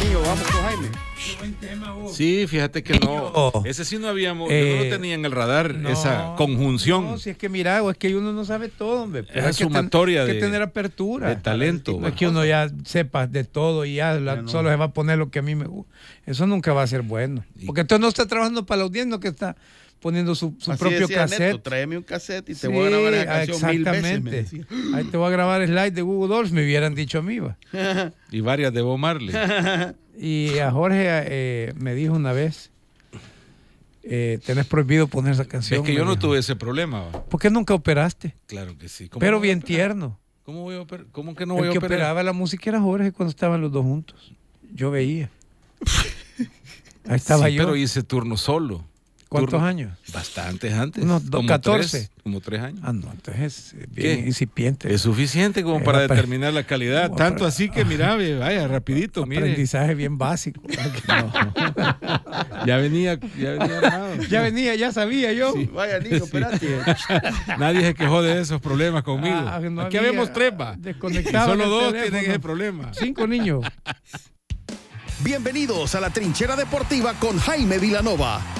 Niño, vamos con Jaime. Sí, fíjate que no. Ese sí no habíamos, yo no lo tenía en el radar, esa conjunción. No, si es que mira, es que uno no sabe todo, hombre. Esa sumatoria hay que tener apertura. De talento. No es que uno ya sepa de todo y ya solo se va a poner lo que a mí me gusta. Eso nunca va a ser bueno. Porque entonces no está trabajando para la audiencia, que está poniendo su propio cassette. Neto, tráeme un cassette y te voy a grabar la canción 1000 veces. Me decía. Ahí te voy a grabar slide de Google Dolls, me hubieran dicho a mí. Va. Y varias de Bob Marley. Y a Jorge me dijo una vez, tenés prohibido poner esa canción. Es que yo no tuve ese problema. ¿Va? ¿Por qué nunca operaste? Claro que sí. Pero bien tierno. ¿Cómo que no voy a operar? El que operaba la música era Jorge cuando estaban los dos juntos. Yo veía. Ahí estaba yo. Pero hice turno solo. ¿Cuántos años? Bastantes antes. Como 14. Como 3 años. Ah, no, entonces es bien incipiente. Es suficiente como para determinar la calidad. Tanto así que, mira, vaya, rapidito. Aprendizaje bien básico. Ya venía armado. Ya sabía yo. Sí. Vaya, niño, espérate. Nadie se quejó de esos problemas conmigo. Aquí habemos 3, va. Desconectado. Solo 2 tienen ese problema. 5 niños. Bienvenidos a la Trinchera Deportiva con Jaime Vilanova,